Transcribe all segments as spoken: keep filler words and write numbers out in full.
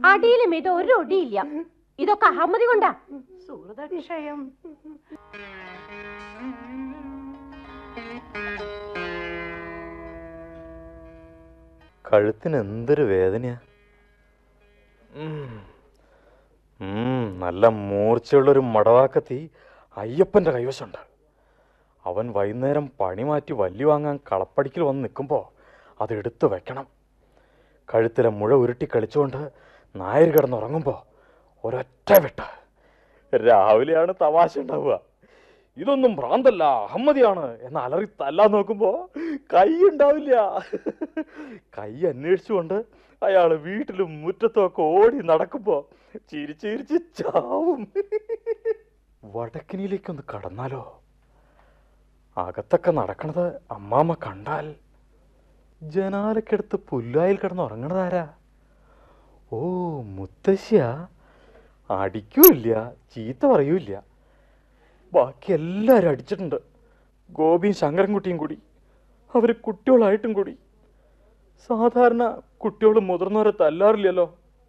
അടിയിലും ഇത് ഒരു ഒടിയില്ല. ഇതൊക്കെ അഹമ്മതി കൊണ്ടാ. സുഹൃതക്ഷയം. കഴുത്തിന് എന്തൊരു വേദനയാ. നല്ല മൂർച്ചയുള്ളൊരു മടവാക്കത്തി അയ്യപ്പൻ്റെ കൈവശമുണ്ട്. അവൻ വൈകുന്നേരം പണി മാറ്റി വല്ലി വാങ്ങാൻ കളപ്പടിക്കൽ വന്ന് നിൽക്കുമ്പോൾ അതെടുത്ത് വെക്കണം. കഴുത്തിലെ മുഴ ഉരുട്ടി കളിച്ചുകൊണ്ട് നായർ കിടന്നുറങ്ങുമ്പോൾ ഒരൊറ്റ വെട്ട്. രാവിലെയാണ് തമാശ ഉണ്ടാവുക. ഇതൊന്നും ഭ്രാന്തല്ല, അഹമ്മദിയാണ് എന്ന് അലറി തല്ലാൻ നോക്കുമ്പോൾ കൈ ഉണ്ടാവില്ല. കൈ അന്വേഷിച്ചുകൊണ്ട് അയാൾ വീട്ടിലും മുറ്റത്തും ഒക്കെ ഓടി നടക്കുമ്പോൾ ചിരിച്ച് ചിരിച്ച് ചാവും. വടക്കിനിയിലേക്കൊന്ന് കടന്നാലോ? അകത്തൊക്കെ നടക്കണത് അമ്മാമ്മ കണ്ടാൽ. ജനാലക്കെടുത്ത് പുല്ലായിൽ കിടന്ന് ഉറങ്ങണതാരാ? ഓ, മുത്തശ്ശിയാ. അടിക്കൂല്ല, ചീത്ത പറയൂല്ല. ബാക്കി എല്ലാവരും അടിച്ചിട്ടുണ്ട്. ഗോപിയും ശങ്കരൻകുട്ടിയും കൂടി. അവർ കുട്ടികളായിട്ടും കൂടി. സാധാരണ കുട്ടികൾ മുതിർന്നവരെ തല്ലാറില്ലല്ലോ.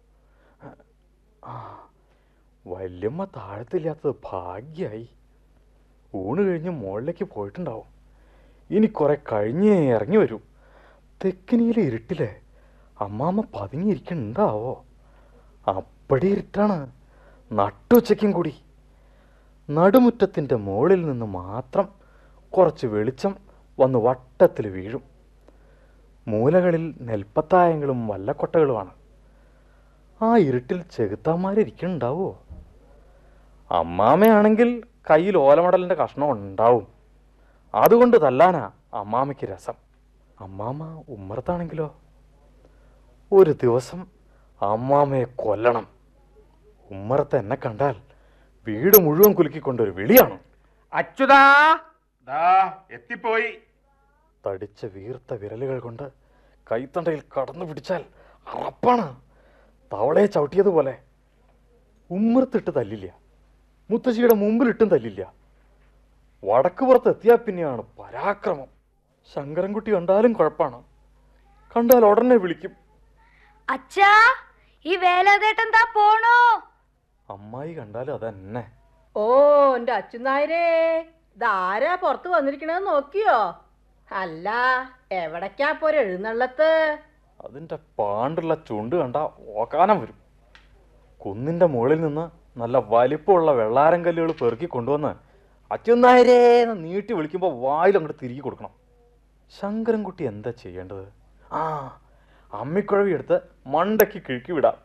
ആ, വല്യമ്മ താഴത്തില്ലാത്തത് ഭാഗ്യായി. ഊണ് കഴിഞ്ഞ് മുകളിലേക്ക് പോയിട്ടുണ്ടാവും. ഇനി കുറെ കഴിഞ്ഞേ ഇറങ്ങി വരൂ. തെക്കിനിയിലെ ഇരുട്ടിലെ അമ്മാമ്മ പതുങ്ങിയിരിക്കണ്ടാവോ? അപ്പടി ഇരുട്ടാണ്, നട്ടുച്ചയ്ക്കും കൂടി. നടുമുറ്റത്തിൻ്റെ മുകളിൽ നിന്ന് മാത്രം കുറച്ച് വെളിച്ചം വന്ന് വട്ടത്തിൽ വീഴും. മൂലകളിൽ നെൽപ്പത്തായങ്ങളും വല്ലക്കൊട്ടകളുമാണ്. ആ ഇരുട്ടിൽ ചെകുത്താന്മാരിയ്ക്കുന്നുണ്ടാവോ? അമ്മാമയാണെങ്കിൽ കയ്യിൽ ഓലമടലിൻ്റെ കഷ്ണം ഉണ്ടാവും. അതുകൊണ്ട് തല്ലാനാ അമ്മാമയ്ക്ക് രസം. അമ്മാമ ഉമ്മറത്താണെങ്കിലോ? ഒരു ദിവസം അമ്മാമയെ കൊല്ലണം. ഉമ്മറത്ത് എന്നെ കണ്ടാൽ വീട് മുഴുവൻ കുലുക്കിക്കൊണ്ടൊരു വിളിയാണ്. അച്യുതാ, എത്തിപ്പോയി. തടിച്ച വീർത്ത വിരലുകൾ കൊണ്ട് കൈത്തണ്ടയിൽ കടന്നു പിടിച്ചാൽ അറപ്പാണ്. തവളയെ ചവിട്ടിയതുപോലെ. ഉമ്മറത്തിട്ട് തല്ലില്ല, മുത്തശ്ശിയുടെ മുമ്പിലിട്ടും തല്ലില്ല. വടക്ക് പുറത്ത് എത്തിയാൽ പിന്നെയാണ് പരാക്രമം. ശങ്കരൻകുട്ടി കണ്ടാലും കുഴപ്പമാണ്. കണ്ടാൽ ഉടനെ വിളിക്കും, അച്ഛാ, ഈ വേലാതേട്ടെന്താ പോണോ? അമ്മായി കണ്ടാലും അതന്നെ. ഓ, എന്റെ അച്ഛനായരേ, ഇതാരാ പുറത്ത് വന്നിരിക്കണെന്ന് നോക്കിയോ? അല്ല, എവിടേക്കാ പോരെ എഴുന്നള്ളത്ത്? അതിൻ്റെ പാണ്ടുള്ള ചുണ്ട് കണ്ട ഓക്കാനം വരും. കുന്നിൻ്റെ മുകളിൽ നിന്ന് നല്ല വലിപ്പമുള്ള വെള്ളാരം കല്ലുകൾ പെറുക്കി കൊണ്ടുവന്ന് അച്യുന്നായരേന്ന് നീട്ടി വിളിക്കുമ്പോൾ വായിൽ അങ്ങോട്ട് തിരികെ കൊടുക്കണം. ശങ്കരൻകുട്ടി എന്താ ചെയ്യേണ്ടത്? ആ, അമ്മിക്കുഴവി എടുത്ത് മണ്ടയ്ക്ക് കിഴുക്കി വിടാം.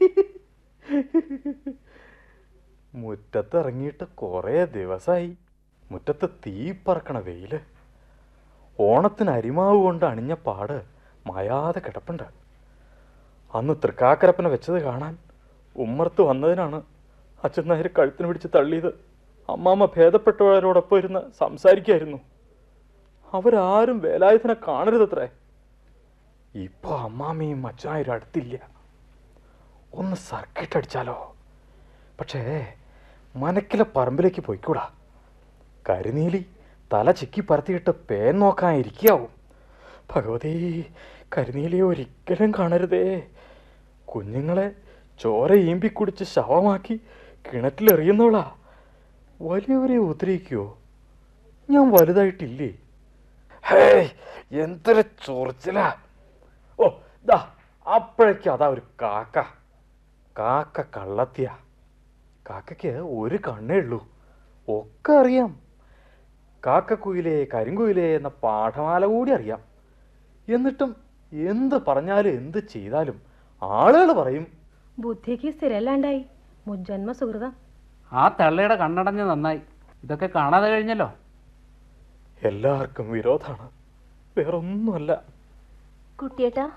മുറ്റത്ത് ഇറങ്ങിയിട്ട് കുറേ ദിവസമായി. മുറ്റത്ത് തീ പറക്കണ വെയില്. ഓണത്തിന് അരിമാവ് കൊണ്ട് അണിഞ്ഞ പാട് മായാതെ കിടപ്പുണ്ട്. അന്ന് തൃക്കാക്കരപ്പനെ വെച്ചത് കാണാൻ ഉമ്മർത്ത് വന്നതിനാണ് അച്ഛനായർ കഴുത്തിന് പിടിച്ച് തള്ളിയത്. അമ്മാമ്മ ഭേദപ്പെട്ടവരോടൊപ്പം ഇരുന്ന് സംസാരിക്കായിരുന്നു. അവരാരും വേലായുധനെ കാണരുതത്രേ. ഇപ്പൊ അമ്മാമ്മയും അച്ഛനായരും അടുത്തില്ല. ഒന്ന് സർക്കിട്ട് അടിച്ചാലോ? പക്ഷേ മനക്കിലെ പറമ്പിലേക്ക് പോയിക്കൂടാ. കരിനീലി തല ചിക്കി പരത്തിയിട്ട് പേൻ നോക്കാൻ ഇരിക്കാവും. ഭഗവതി, കരിനീലിയെ ഒരിക്കലും കാണരുതേ. കുഞ്ഞുങ്ങളെ ചോര ഈമ്പി കുടിച്ച് ശവമാക്കി കിണറ്റിലെറിയുന്നവളാ. വലിയവരെ ഉദ്രവിക്കുവോ? ഞാൻ വലുതായിട്ടില്ലേ? ഹേയ്, എന്തൊരു ചൊറിച്ചിലാ. ഓ, ദാ അപ്പോഴേക്കും അതാ ഒരു കാക്ക. കാക്ക കള്ളത്തിയ. കാക്കയ്ക്ക് ഒരു കണ്ണേ ഉള്ളൂ. ഒക്കെ അറിയാം. കാക്കക്കുയിലേ കരിങ്കുയിലേ എന്ന പാഠമാല കൂടി അറിയാം. എന്നിട്ടും എന്ത് പറഞ്ഞാലും എന്ത് ചെയ്താലും ആളുകൾ പറയും ബുദ്ധിക്ക് സ്ഥിരല്ലാണ്ടായി. മുജ്ജന്മ സുഹൃതം. ആ തള്ളയുടെ കണ്ണടഞ്ഞ് നന്നായി. ഇതൊക്കെ കാണാതെ കഴിഞ്ഞല്ലോ. എല്ലാവർക്കും വിരോധാണ്, വേറൊന്നുമല്ല. കുട്ടിയേട്ടാ,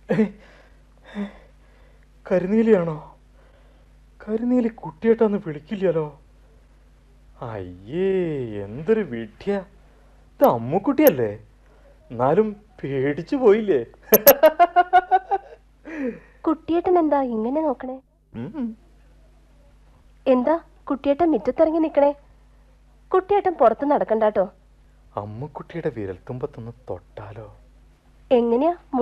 കരിനീലിയാണോ? കരിനീലി കുട്ടിയേട്ടാന്ന് വിളിക്കില്ലല്ലോ. അയ്യേ, എന്തൊരു വിഡ്ഢിയ. ഇത് അമ്മുക്കുട്ടിയല്ലേ? എന്നാലും പേടിച്ചു പോയില്ലേ? കുട്ടിയേട്ടൻ എന്താ ഇങ്ങനെ നോക്കണേ? എന്താ കുട്ടിയേട്ടൻ മുറ്റത്തിറങ്ങി നിക്കണേ? കുട്ടിയേട്ടൻ പുറത്ത് നടക്കണ്ടാട്ടോ. അമ്മുക്കുട്ടിയുടെ വിരൽത്തുമ്പത്തൊന്ന് തൊട്ടാലോ? എങ്ങനെയാ?